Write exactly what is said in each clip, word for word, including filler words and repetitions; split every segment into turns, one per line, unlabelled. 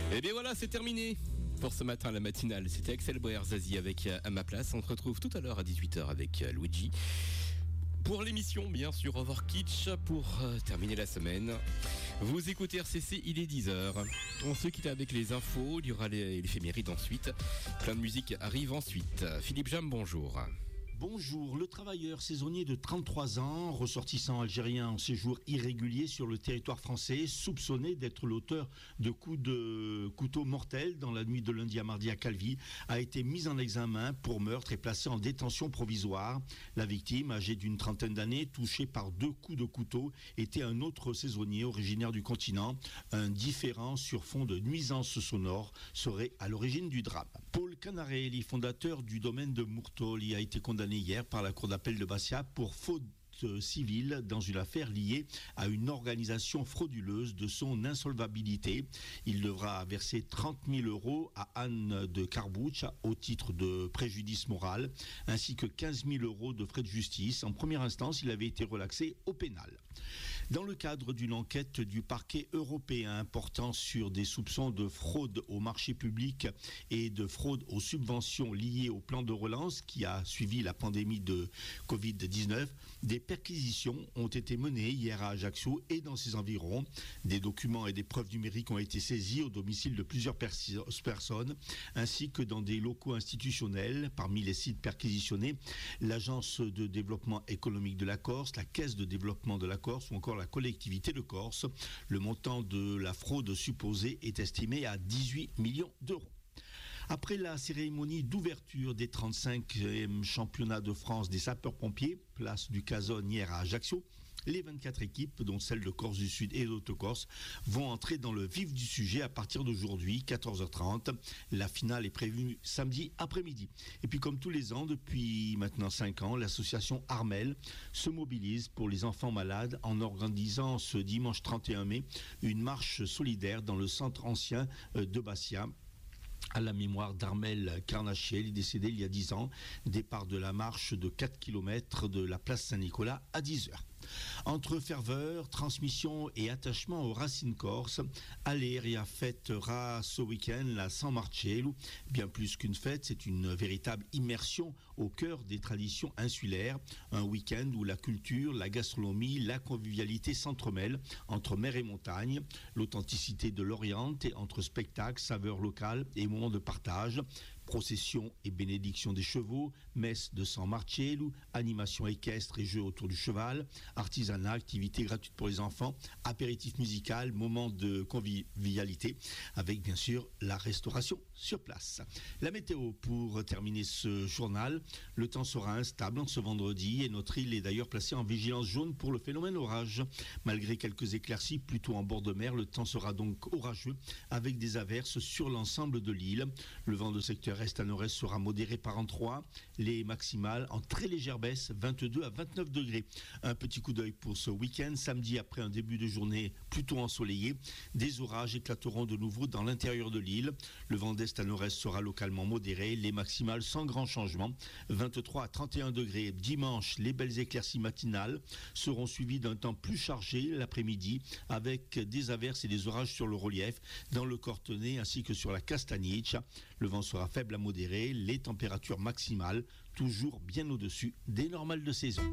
Et bien voilà, c'est terminé pour ce matin, la matinale. C'était Axel Boer-Zazie avec euh, à ma place. On se retrouve tout à l'heure à dix-huit heures avec euh, Luigi. Pour l'émission, bien sûr, Over Kitsch, pour euh, terminer la semaine. Vous écoutez R C C, il est dix heures. On se quitte avec les infos, il y aura les, l'éphéméride ensuite. Plein de musique arrive ensuite. Philippe Jam, bonjour.
Bonjour, le travailleur saisonnier de trente-trois ans, ressortissant algérien en séjour irrégulier sur le territoire français, soupçonné d'être l'auteur de coups de couteau mortels dans la nuit de lundi à mardi à Calvi, a été mis en examen pour meurtre et placé en détention provisoire. La victime, âgée d'une trentaine d'années, touchée par deux coups de couteau, était un autre saisonnier originaire du continent. Un différend sur fond de nuisances sonores serait à l'origine du drame. Paul Canarelli, fondateur du domaine de Mourtoli, a été condamné hier par la cour d'appel de Bastia pour faute civile dans une affaire liée à une organisation frauduleuse de son insolvabilité. Il devra verser trente mille euros à Anne de Carbouch au titre de préjudice moral, ainsi que quinze mille euros de frais de justice. En première instance, il avait été relaxé au pénal. Dans le cadre d'une enquête du parquet européen portant sur des soupçons de fraude au marché public et de fraude aux subventions liées au plan de relance qui a suivi la pandémie de covid dix-neuf, des perquisitions ont été menées hier à Ajaccio et dans ses environs. Des documents et des preuves numériques ont été saisis au domicile de plusieurs persi- personnes, ainsi que dans des locaux institutionnels. Parmi les sites perquisitionnés, l'Agence de développement économique de la Corse, la Caisse de développement de la Corse ou encore la collectivité de Corse. Le montant de la fraude supposée est estimé à dix-huit millions d'euros. Après la cérémonie d'ouverture des trente-cinquième championnats de France des sapeurs-pompiers, place du Cazone hier à Ajaccio, les vingt-quatre équipes, dont celles de Corse du Sud et d'Haute-Corse, vont entrer dans le vif du sujet à partir d'aujourd'hui, quatorze heures trente. La finale est prévue samedi après-midi. Et puis comme tous les ans, depuis maintenant cinq ans, l'association Armel se mobilise pour les enfants malades en organisant ce dimanche trente et un mai une marche solidaire dans le centre ancien de Bastia, à la mémoire d'Armel Carnachiel, il est décédé il y a dix ans. Départ de la marche de quatre kilomètres de la place Saint-Nicolas à dix heures. Entre ferveur, transmission et attachement aux racines corses, Aleria fêtera ce week-end la San Marcello. Bien plus qu'une fête, c'est une véritable immersion au cœur des traditions insulaires. Un week-end où la culture, la gastronomie, la convivialité s'entremêlent entre mer et montagne. L'authenticité de l'Oriente entre spectacles, saveurs locales et moments de partage. Procession et bénédiction des chevaux, messe de San Marcello, animation équestre et jeux autour du cheval, artisanat, activités gratuites pour les enfants, apéritif musical, moment de convivialité, avec bien sûr la restauration sur place. La météo pour terminer ce journal, le temps sera instable en ce vendredi et notre île est d'ailleurs placée en vigilance jaune pour le phénomène orage. Malgré quelques éclaircies plutôt en bord de mer, le temps sera donc orageux avec des averses sur l'ensemble de l'île. Le vent de secteur est à nord-est sera modéré par endroits, les maximales en très légère baisse, vingt-deux à vingt-neuf degrés. Un petit coup d'œil pour ce week-end, samedi après un début de journée plutôt ensoleillé, des orages éclateront de nouveau dans l'intérieur de l'île. Le vent d'est à nord-est sera localement modéré, les maximales sans grand changement, vingt-trois à trente et un degrés. Dimanche, les belles éclaircies matinales seront suivies d'un temps plus chargé l'après-midi avec des averses et des orages sur le relief, dans le Cortenay ainsi que sur la Castagniche. Le vent sera faible à modéré, les températures maximales toujours bien au-dessus des normales de saison.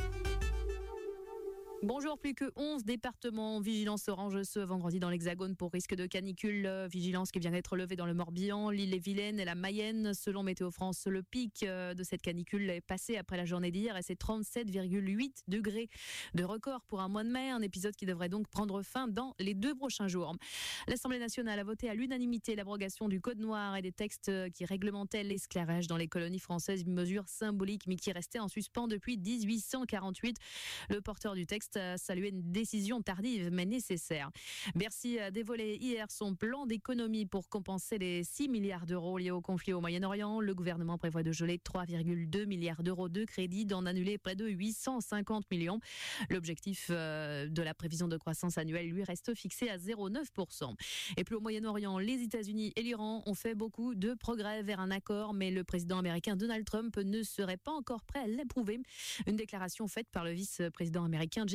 Bonjour, plus que onze départements en vigilance orange ce vendredi dans l'Hexagone pour risque de canicule. Vigilance qui vient d'être levée dans le Morbihan, l'Ille-et-Vilaine et la Mayenne. Selon Météo France, le pic de cette canicule est passé après la journée d'hier et c'est trente-sept virgule huit degrés de record pour un mois de mai. Un épisode qui devrait donc prendre fin dans les deux prochains jours. L'Assemblée nationale a voté à l'unanimité l'abrogation du Code noir et des textes qui réglementaient l'esclavage dans les colonies françaises. Une mesure symbolique mais qui restait en suspens depuis dix-huit cent quarante-huit. Le porteur du texte a salué une décision tardive mais nécessaire. Bercy a dévoilé hier son plan d'économie pour compenser les six milliards d'euros liés au conflit au Moyen-Orient. Le gouvernement prévoit de geler trois virgule deux milliards d'euros de crédit, d'en annuler près de huit cent cinquante millions. L'objectif de la prévision de croissance annuelle lui reste fixé à zéro virgule neuf pour cent. Et puis au Moyen-Orient, les États-Unis et l'Iran ont fait beaucoup de progrès vers un accord, mais le président américain Donald Trump ne serait pas encore prêt à l'approuver. Une déclaration faite par le vice-président américain J D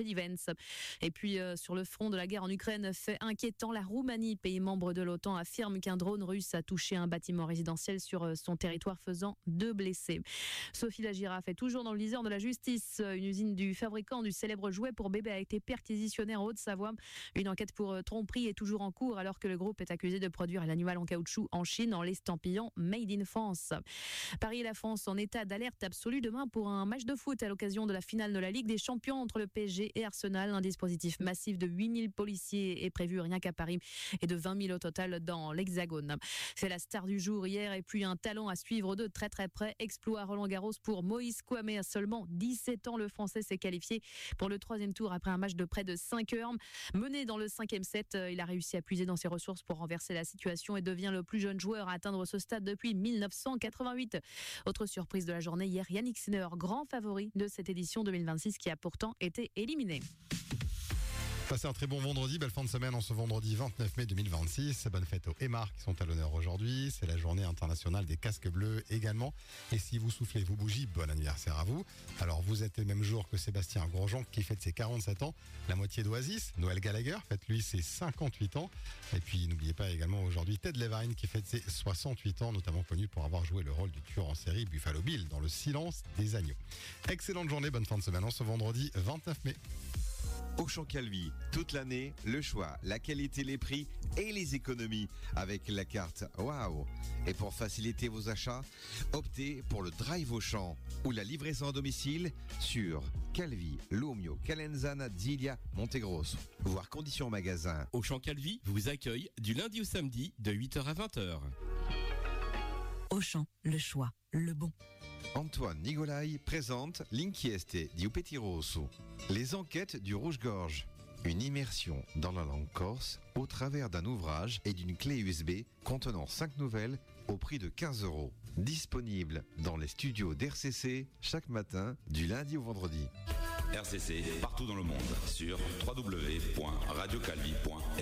Events. Et puis euh, sur le front de la guerre en Ukraine, fait inquiétant, la Roumanie, pays membre de l'OTAN, affirme qu'un drone russe a touché un bâtiment résidentiel sur son territoire, faisant deux blessés. Sophie la girafe est toujours dans le viseur de la justice. Une usine du fabricant du célèbre jouet pour bébé a été perquisitionnée en Haute-Savoie. Une enquête pour tromperie est toujours en cours alors que le groupe est accusé de produire l'animal en caoutchouc en Chine en l'estampillant Made in France. Paris et la France en état d'alerte absolue demain pour un match de foot à l'occasion de la finale de la Ligue des Champions entre le P S G et Arsenal. Un dispositif massif de huit mille policiers est prévu rien qu'à Paris et de vingt mille au total dans l'Hexagone. C'est la star du jour hier et puis un talent à suivre de très très près. Exploit à Roland-Garros pour Moïse Kouamé. À seulement dix-sept ans, le Français s'est qualifié pour le troisième tour après un match de près de cinq heures. Mené dans le cinquième set, il a réussi à puiser dans ses ressources pour renverser la situation et devient le plus jeune joueur à atteindre ce stade depuis mille neuf cent quatre-vingt-huit. Autre surprise de la journée hier, Yannick Sinner, grand favori de cette édition deux mille vingt-six qui a pourtant été éliminé.
Passez un très bon vendredi, belle fin de semaine en ce vendredi vingt-neuf mai deux mille vingt-six. Bonne fête aux Aymar qui sont à l'honneur aujourd'hui. C'est la journée internationale des casques bleus également. Et si vous soufflez vos bougies, bon anniversaire à vous. Alors vous êtes le même jour que Sébastien Grosjean qui fête ses quarante-sept ans. La moitié d'Oasis, Noël Gallagher, fête lui ses cinquante-huit ans. Et puis n'oubliez pas également aujourd'hui Ted Levine qui fête ses soixante-huit ans, notamment connu pour avoir joué le rôle du tueur en série Buffalo Bill dans Le Silence des agneaux. Excellente journée, bonne fin de semaine en ce vendredi vingt-neuf mai.
Auchan Calvi, toute l'année, le choix, la qualité, les prix et les économies avec la carte Waouh. Et pour faciliter vos achats, optez pour le Drive Auchan ou la livraison à domicile sur Calvi, Lomio, Calenzana, Zilia, Montegrosso. Voir conditions au magasin.
Auchan Calvi vous accueille du lundi au samedi de huit heures à vingt heures.
Auchan, le choix, le bon.
Antoine Nigolai présente L'Inchieste di Upeti Rosso, les enquêtes du Rouge-Gorge. Une immersion dans la langue corse au travers d'un ouvrage et d'une clé U S B contenant cinq nouvelles au prix de quinze euros. Disponible dans les studios d'R C C chaque matin du lundi au vendredi.
R C C partout dans le monde sur w w w point radio calvi point f r.